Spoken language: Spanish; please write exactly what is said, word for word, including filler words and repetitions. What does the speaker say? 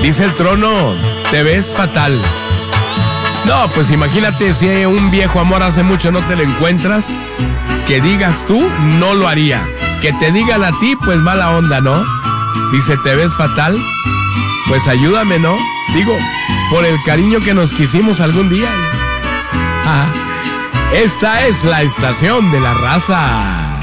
Dice el trono, te ves fatal. No, pues imagínate si un viejo amor hace mucho no te lo encuentras, que digas tú, no lo haría. Que te digan a ti, pues mala onda, ¿no? Dice, te ves fatal, pues ayúdame, ¿no? Digo, por el cariño que nos quisimos algún día. Esta es la estación de la raza.